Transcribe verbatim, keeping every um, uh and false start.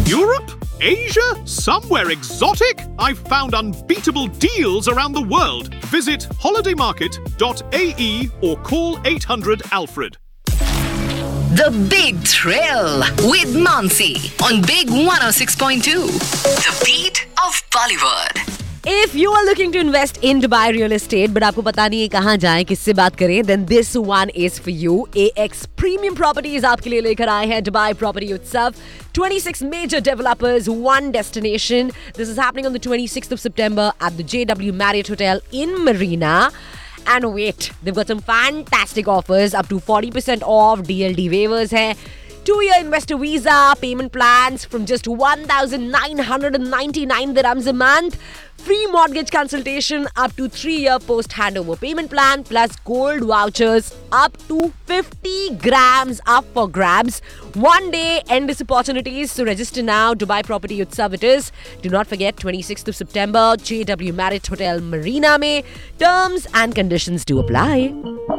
Europe? Asia? Somewhere exotic? I've found unbeatable deals around the world. Visit holiday market dot a e or call eight hundred Alfred. The Big Thrill with Mansi on Big one oh six point two. The beat of Bollywood. If you are looking to invest in Dubai real estate but आपको पता नहीं है कहाँ जाएं, किससे बात करें, then this one is for you. A X Premium Properties आपके लिए लेकर आए हैं Dubai Property Utsav. twenty-six major developers, one destination. This is happening on the twenty-sixth of September at the J W Marriott Hotel in Marina. And wait, they've got some fantastic offers, up to forty percent off, D L D waivers hai. Two-year investor visa, payment plans from just one thousand nine hundred ninety-nine dirhams a month. Free mortgage consultation up to three-year post-handover payment plan plus gold vouchers up to fifty grams up for grabs. One day, endless opportunities. So register now. Dubai Property Utsav it is. Do not forget, twenty-sixth of September, J W Marriott Hotel Marina mein. Terms and conditions do apply.